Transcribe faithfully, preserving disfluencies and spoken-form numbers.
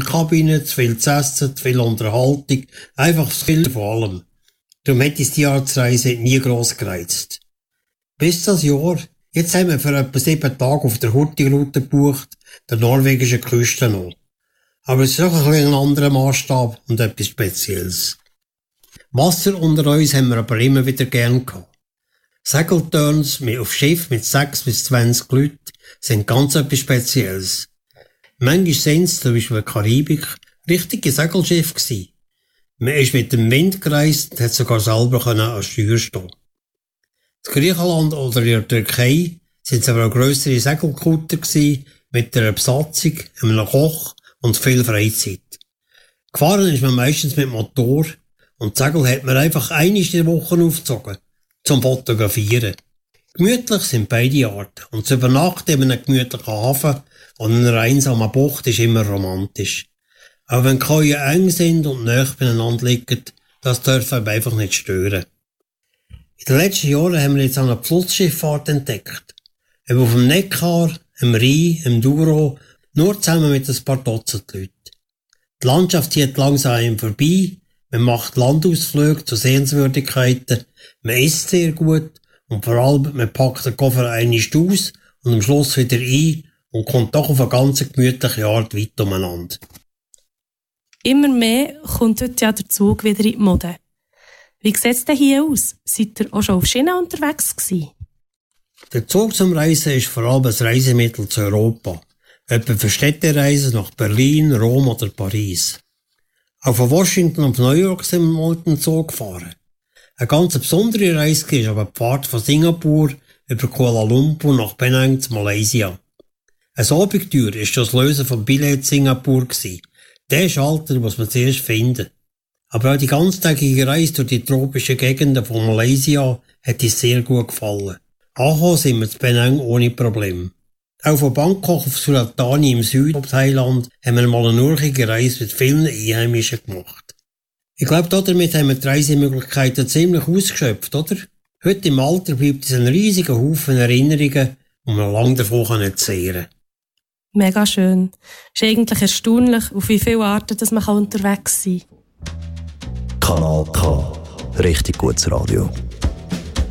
Kabinen, zu viel zu essen, zu viel Unterhaltung, einfach zu viel von allem. Darum hat uns die Arztreise nie gross gereizt. Bis das Jahr, jetzt haben wir für etwa sieben Tage auf der Hurtigrute gebucht, der norwegischen Küste noch. Aber es ist auch ein bisschen ein anderer Maßstab und etwas Spezielles. Wasser unter uns haben wir aber immer wieder gern gehabt. Segelturns auf Schiff mit sechs bis zwanzig Leuten sind ganz etwas Spezielles. Manchmal sind es, zum Beispiel in der Karibik, richtige Segelschiffe gewesen. Man ist mit dem Wind gereist und hat sogar selber an Steuer stehen. In Griechenland oder in der Türkei sind es aber auch grössere Segelkutter gewesen, mit einer Besatzung, einem Koch und viel Freizeit. Gefahren ist man meistens mit Motor und die Segel hat man einfach einmal in der Woche aufgezogen, zum Fotografieren. Gemütlich sind beide Arten und zu übernachten in einem gemütlichen Hafen und in einer einsamen Bucht ist immer romantisch. Auch wenn die Kajen eng sind und nahe beieinander liegen, das darf einem einfach nicht stören. In den letzten Jahren haben wir jetzt eine Flussschifffahrt entdeckt. Eben auf dem Neckar, im Rhein, im Douro, nur zusammen mit ein paar Dutzend Leuten. Die Landschaft zieht langsam an ihm vorbei, man macht Landausflüge zu Sehenswürdigkeiten, man isst sehr gut und vor allem man packt den Koffer einmal aus und am Schluss wieder ein und kommt doch auf eine ganz gemütliche Art weit umeinander. Immer mehr kommt heute ja der Zug wieder in die Mode. Wie sieht es denn hier aus? Seid ihr auch schon auf Schienen unterwegs gewesen? Der Zug zum Reisen ist vor allem ein Reisemittel zu Europa. Etwa für Städtereisen nach Berlin, Rom oder Paris. Auch von Washington auf New York sind wir mal mit dem Zug gefahren. Eine ganz besondere Reise war aber die Fahrt von Singapur über Kuala Lumpur nach Penang zu Malaysia. Eine Abenteuer war das Lösen von Billett Singapur gewesen. Den Schalter muss man zuerst finden. Aber auch die ganztägige Reise durch die tropischen Gegenden von Malaysia hat uns sehr gut gefallen. Angekommen sind wir zu Penang ohne Problem. Auch von Bangkok auf Suratani im Süden Thailand haben wir mal eine urige Reise mit vielen Einheimischen gemacht. Ich glaube, damit haben wir die Reisemöglichkeiten ziemlich ausgeschöpft, oder? Heute im Alter bleibt es ein riesiger Haufen Erinnerungen, und man lange davon zehren kann. Mega schön. Es ist eigentlich erstaunlich, auf wie viele Arten dass man unterwegs sein kann. Kanal K. Richtig gutes Radio.